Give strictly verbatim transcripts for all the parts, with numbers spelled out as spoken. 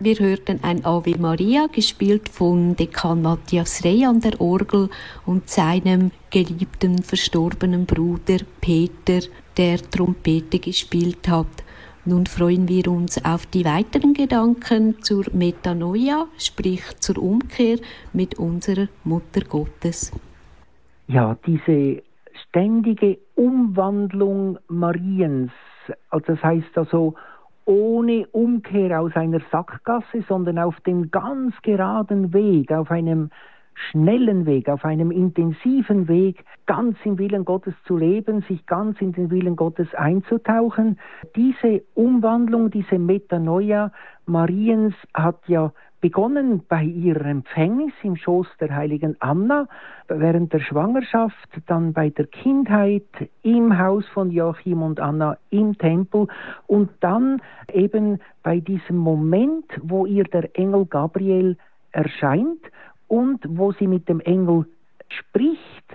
Wir hörten ein Ave Maria, gespielt von Dekan Matthias Rey an der Orgel und seinem geliebten, verstorbenen Bruder Peter, der Trompete gespielt hat. Nun freuen wir uns auf die weiteren Gedanken zur Metanoia, sprich zur Umkehr mit unserer Mutter Gottes. Ja, diese ständige Umwandlung Mariens, also das heißt also ohne Umkehr aus einer Sackgasse, sondern auf dem ganz geraden Weg, auf einem schnellen Weg, auf einem intensiven Weg, ganz im Willen Gottes zu leben, sich ganz in den Willen Gottes einzutauchen. Diese Umwandlung, diese Metanoia Mariens hat ja begonnen bei ihrer Empfängnis im Schoß der heiligen Anna, während der Schwangerschaft, dann bei der Kindheit im Haus von Joachim und Anna im Tempel und dann eben bei diesem Moment, wo ihr der Engel Gabriel erscheint und wo sie mit dem Engel spricht,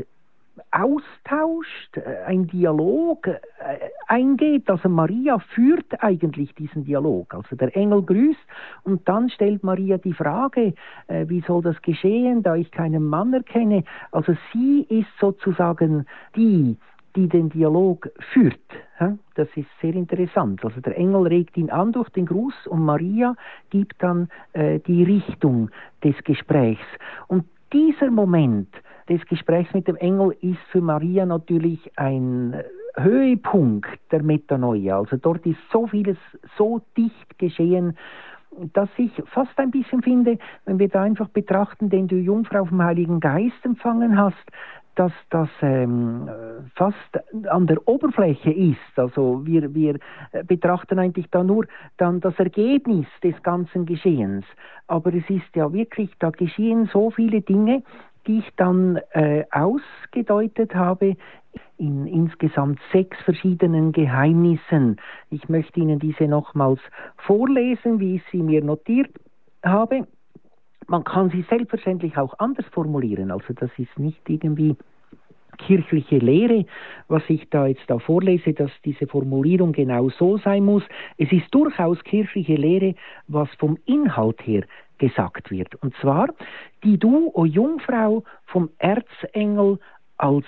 austauscht, ein Dialog äh, eingeht. Also Maria führt eigentlich diesen Dialog. Also der Engel grüßt und dann stellt Maria die Frage, äh, wie soll das geschehen, da ich keinen Mann erkenne. Also sie ist sozusagen die, die den Dialog führt. Das ist sehr interessant. Also der Engel regt ihn an durch den Gruß und Maria gibt dann äh, die Richtung des Gesprächs. Und dieser Moment des Gesprächs mit dem Engel ist für Maria natürlich ein Höhepunkt der Metanoia. Also dort ist so vieles so dicht geschehen, dass ich fast ein bisschen finde, wenn wir da einfach betrachten, den du Jungfrau vom Heiligen Geist empfangen hast, dass das ähm, fast an der Oberfläche ist. Also wir, wir betrachten eigentlich da nur dann das Ergebnis des ganzen Geschehens. Aber es ist ja wirklich, da geschehen so viele Dinge, die ich dann äh, ausgedeutet habe in insgesamt sechs verschiedenen Geheimnissen. Ich möchte Ihnen diese nochmals vorlesen, wie ich sie mir notiert habe. Man kann sie selbstverständlich auch anders formulieren, also das ist nicht irgendwie kirchliche Lehre, was ich da jetzt da vorlese, dass diese Formulierung genau so sein muss. Es ist durchaus kirchliche Lehre, was vom Inhalt her gesagt wird. Und zwar, die du, o Jungfrau, vom Erzengel als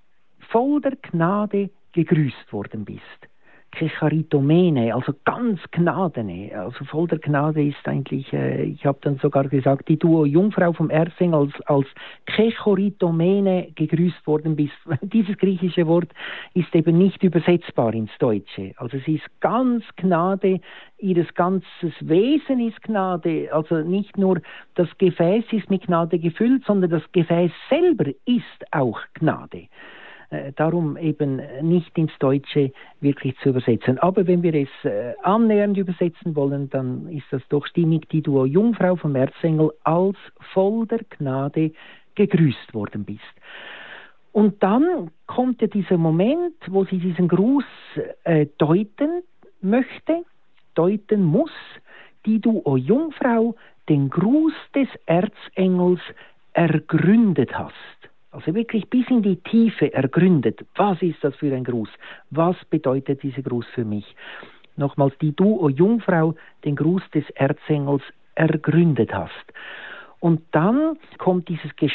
voll der Gnade gegrüßt worden bist. Kecharitomene, also ganz Gnadene, also voll der Gnade ist eigentlich, äh, ich habe dann sogar gesagt, die du, o Jungfrau vom Erzengel als, als Kecharitomene gegrüßt worden bist. Dieses griechische Wort ist eben nicht übersetzbar ins Deutsche. Also es ist ganz Gnade, ihres ganzes Wesen ist Gnade, also nicht nur das Gefäß ist mit Gnade gefüllt, sondern das Gefäß selber ist auch Gnade. Darum eben nicht ins Deutsche wirklich zu übersetzen. Aber wenn wir es äh, annähernd übersetzen wollen, dann ist das doch stimmig, die du, o Jungfrau vom Erzengel, als voll der Gnade gegrüßt worden bist. Und dann kommt ja dieser Moment, wo sie diesen Gruß äh, deuten möchte, deuten muss, die du, o Jungfrau, den Gruß des Erzengels ergründet hast. Also wirklich bis in die Tiefe ergründet. Was ist das für ein Gruß? Was bedeutet dieser Gruß für mich? Nochmals, die du, o Jungfrau, den Gruß des Erzengels ergründet hast. Und dann kommt dieses Gespräch